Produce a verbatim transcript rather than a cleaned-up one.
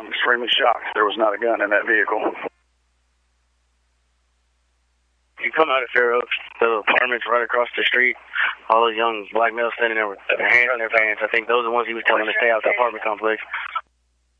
I'm extremely shocked there was not a gun in that vehicle. You come out of Fair Oaks, the apartments right across the street, all those young black males standing there with their hands in their pants. I think those are the ones he was telling to stay out the apartment complex.